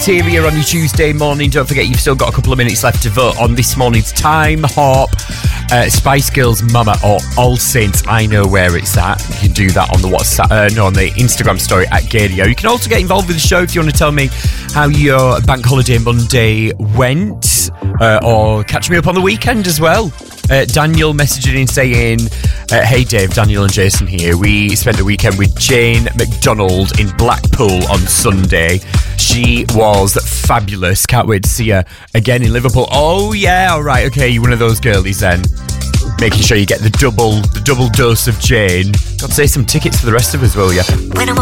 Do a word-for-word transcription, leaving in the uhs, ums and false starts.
criteria on your Tuesday morning. Don't forget, you've still got a couple of minutes left to vote on this morning's Time Hop, uh, Spice Girls Mama, or All Saints. I know where it's at. You can do that on the WhatsApp, uh, no, on the Instagram story at Gadio. You can also get involved with the show if you want to tell me how your Bank Holiday Monday went, uh, or catch me up on the weekend as well. Uh, Daniel messaging in saying, uh, hey Dave, Daniel and Jason here. We spent the weekend with Jane McDonald in Blackpool on Sunday. She was fabulous. Can't wait to see her again in Liverpool. Oh yeah, alright, okay, you're one of those girlies then. Making sure you get the double the double dose of Jane. Got to say some tickets for the rest of us, will you? When I'm